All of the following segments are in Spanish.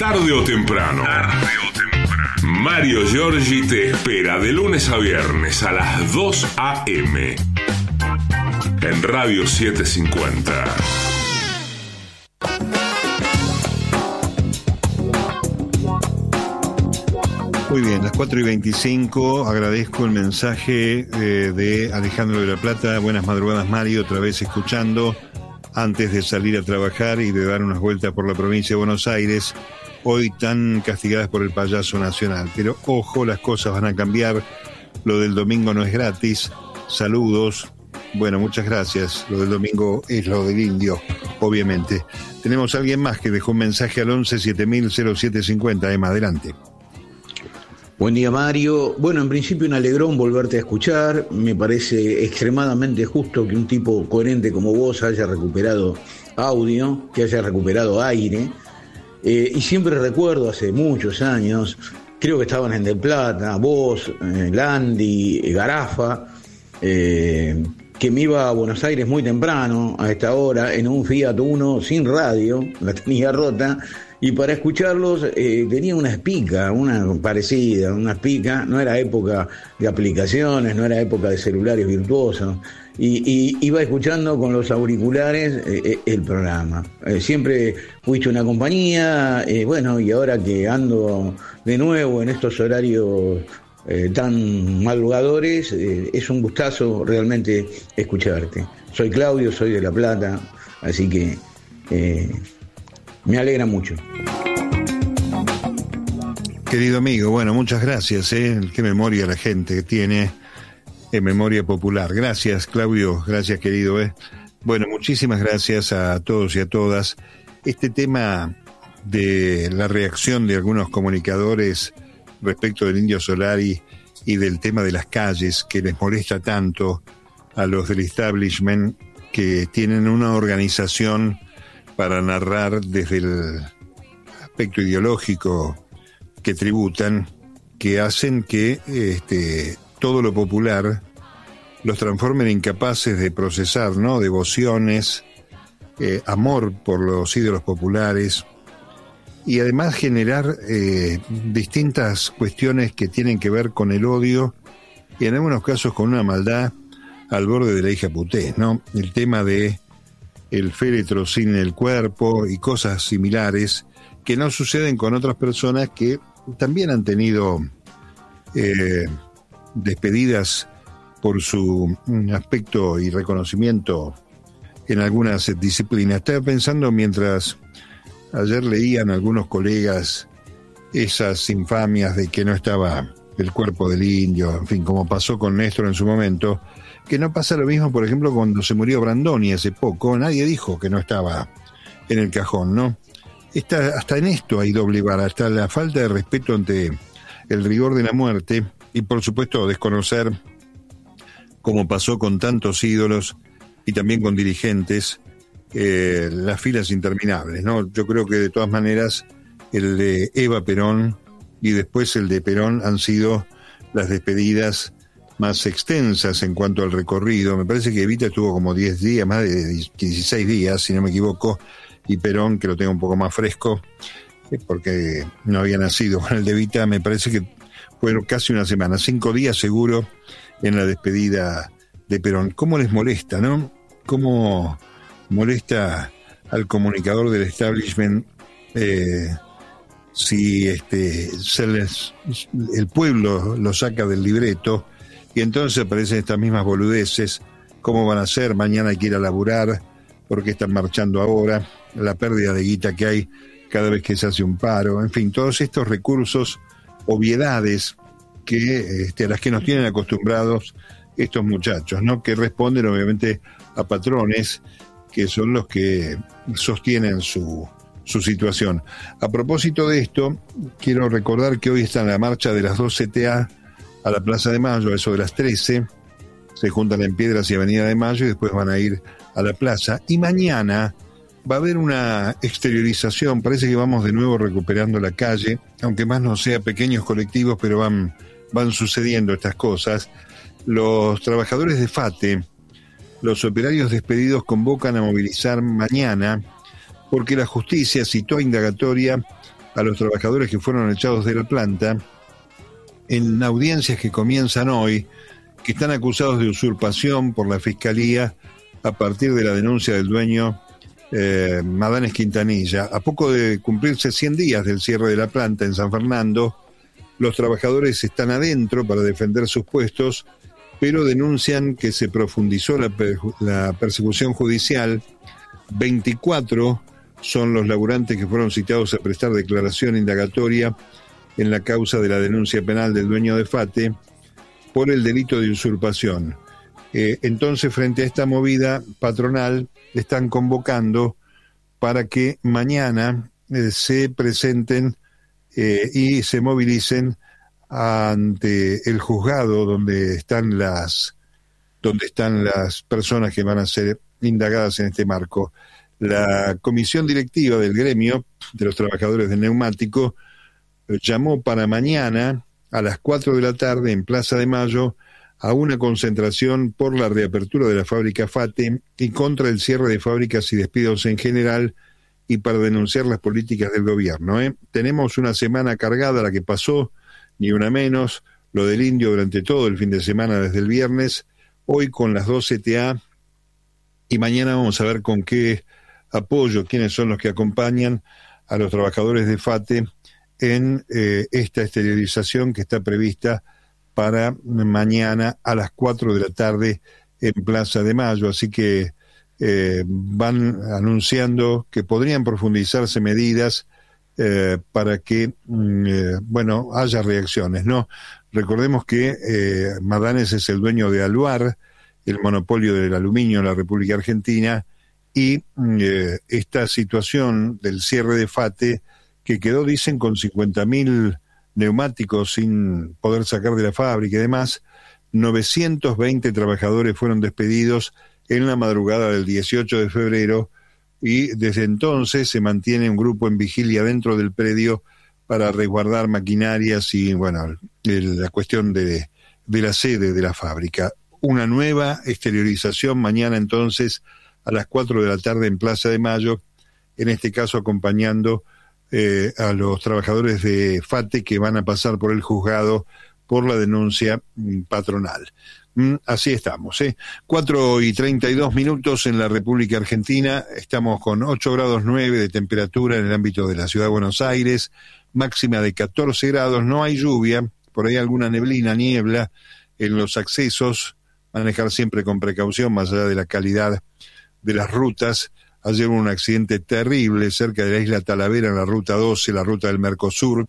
Tarde o temprano. Mario Giorgi te espera de lunes a viernes a las 2 a.m. en Radio 750. Muy bien, las 4:25, agradezco el mensaje de Alejandro de la Plata. Buenas madrugadas, Mario, otra vez escuchando antes de salir a trabajar y de dar unas vueltas por la provincia de Buenos Aires, hoy tan castigadas por el payaso nacional. Pero ojo, las cosas van a cambiar, lo del domingo no es gratis. Saludos, bueno, muchas gracias. Lo del domingo es lo del indio, obviamente. Tenemos a alguien más que dejó un mensaje al 11 7000 0750, Emma, adelante. Buen día, Mario. Bueno, en principio un alegrón volverte a escuchar. Me parece extremadamente justo que un tipo coherente como vos haya recuperado audio, que haya recuperado aire. Y siempre recuerdo hace muchos años, creo que estaban en Del Plata, vos, Landy, Garafa, que me iba a Buenos Aires muy temprano, a esta hora, en un Fiat Uno sin radio, la tenía rota. Y para escucharlos tenía una espica, una parecida, una espica. No era época de aplicaciones, no era época de celulares virtuosos. Y iba escuchando con los auriculares el programa. Siempre fuiste una compañía, bueno, y ahora que ando de nuevo en estos horarios tan madrugadores, es un gustazo realmente escucharte. Soy Claudio, soy de La Plata, así que... me alegra mucho. Querido amigo, bueno, muchas gracias, qué memoria la gente que tiene, memoria popular. Gracias, Claudio, gracias, querido. Bueno, muchísimas gracias a todos y a todas. Este tema de la reacción de algunos comunicadores respecto del Indio Solari y del tema de las calles, que les molesta tanto a los del establishment, que tienen una organización para narrar desde el aspecto ideológico que tributan, que hacen que todo lo popular los transformen en incapaces de procesar, ¿no? Devociones, amor por los ídolos populares, y además generar distintas cuestiones que tienen que ver con el odio y en algunos casos con una maldad al borde de la hija putés, ¿no? El tema de el féretro sin el cuerpo y cosas similares que no suceden con otras personas que también han tenido despedidas por su aspecto y reconocimiento en algunas disciplinas. Estaba pensando mientras ayer leían algunos colegas esas infamias de que no estaba el cuerpo del indio, en fin, como pasó con Néstor en su momento, que no pasa lo mismo, por ejemplo, cuando se murió Brandoni hace poco, nadie dijo que no estaba en el cajón, ¿no? Hasta en esto hay doble vara, hasta la falta de respeto ante el rigor de la muerte y, por supuesto, desconocer, como pasó con tantos ídolos y también con dirigentes, las filas interminables, ¿no? Yo creo que de todas maneras el de Eva Perón y después el de Perón han sido las despedidas más extensas en cuanto al recorrido. Me parece que Evita estuvo como 10 días, más de 16 días, si no me equivoco, y Perón, que lo tengo un poco más fresco, porque no había nacido con el de Evita, me parece que fueron casi una semana, 5 días seguro en la despedida de Perón. ¿Cómo les molesta, no? ¿Cómo molesta al comunicador del establishment si el pueblo lo saca del libreto y entonces aparecen estas mismas boludeces? ¿Cómo van a hacer? Mañana hay que ir a laburar, ¿por qué están marchando ahora? La pérdida de guita que hay cada vez que se hace un paro, en fin, todos estos recursos, obviedades que a las que nos tienen acostumbrados estos muchachos, ¿no? Que responden obviamente a patrones que son los que sostienen su situación. A propósito de esto, quiero recordar que hoy está en la marcha de las 2 CTA a la Plaza de Mayo, a eso de las 13, se juntan en Piedras y Avenida de Mayo y después van a ir a la plaza. Y mañana va a haber una exteriorización, parece que vamos de nuevo recuperando la calle, aunque más no sea pequeños colectivos, pero van sucediendo estas cosas. Los trabajadores de FATE, los operarios despedidos, convocan a movilizar mañana porque la justicia citó a indagatoria a los trabajadores que fueron echados de la planta en audiencias que comienzan hoy, que están acusados de usurpación por la Fiscalía a partir de la denuncia del dueño Madanes Quintanilla. A poco de cumplirse 100 días del cierre de la planta en San Fernando, los trabajadores están adentro para defender sus puestos, pero denuncian que se profundizó la persecución judicial. 24 son los laburantes que fueron citados a prestar declaración indagatoria en la causa de la denuncia penal del dueño de FATE por el delito de usurpación. Entonces, frente a esta movida patronal, están convocando para que mañana se presenten y se movilicen ante el juzgado donde están las personas que van a ser indagadas en este marco. La comisión directiva del gremio de los trabajadores del neumático llamó para mañana a las 4 de la tarde en Plaza de Mayo a una concentración por la reapertura de la fábrica FATE y contra el cierre de fábricas y despidos en general, y para denunciar las políticas del gobierno. Tenemos una semana cargada, la que pasó, ni una menos, lo del indio durante todo el fin de semana desde el viernes, hoy con las 2 CTA, y mañana vamos a ver con qué apoyo, quiénes son los que acompañan a los trabajadores de FATE en esta exteriorización que está prevista para mañana a las 4 de la tarde en Plaza de Mayo. Así que van anunciando que podrían profundizarse medidas para que, haya reacciones, ¿no? Recordemos que Madanes es el dueño de Aluar, el monopolio del aluminio en la República Argentina, y esta situación del cierre de FATE, que quedó, dicen, con 50.000 neumáticos sin poder sacar de la fábrica y demás. 920 trabajadores fueron despedidos en la madrugada del 18 de febrero y desde entonces se mantiene un grupo en vigilia dentro del predio para resguardar maquinarias y, la cuestión de la sede de la fábrica. Una nueva exteriorización mañana entonces a las 4 de la tarde en Plaza de Mayo, en este caso acompañando a los trabajadores de FATE que van a pasar por el juzgado por la denuncia patronal. Así estamos, 4:32 en la República Argentina. Estamos con 8,9 grados de temperatura en el ámbito de la Ciudad de Buenos Aires, máxima de 14 grados, no hay lluvia, por ahí alguna niebla en los accesos, manejar siempre con precaución más allá de la calidad de las rutas. Ayer hubo un accidente terrible cerca de la isla Talavera en la ruta 12, la ruta del Mercosur.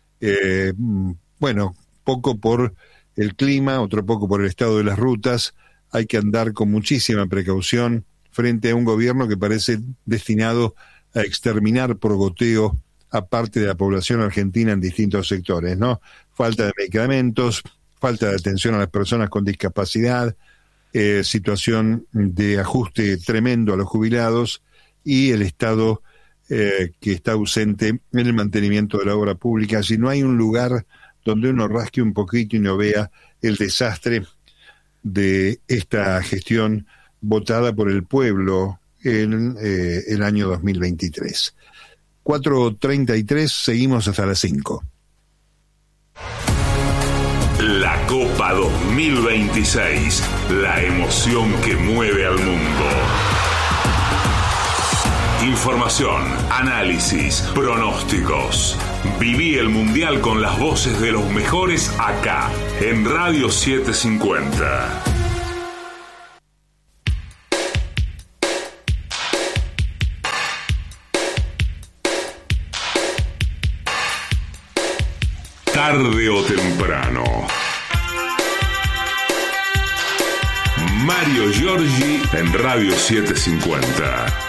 Poco por el clima, otro poco por el estado de las rutas. Hay que andar con muchísima precaución frente a un gobierno que parece destinado a exterminar por goteo a parte de la población argentina en distintos sectores, ¿no? Falta de medicamentos, falta de atención a las personas con discapacidad, situación de ajuste tremendo a los jubilados y el Estado que está ausente en el mantenimiento de la obra pública. Si no hay un lugar donde uno rasque un poquito y no vea el desastre de esta gestión votada por el pueblo en el año 2023. 4:33, seguimos hasta las 5. La Copa 2026, la emoción que mueve al mundo. Información, análisis, pronósticos. Viví el Mundial con las voces de los mejores acá, en Radio 750. Tarde o temprano. Mario Giorgi en Radio 750.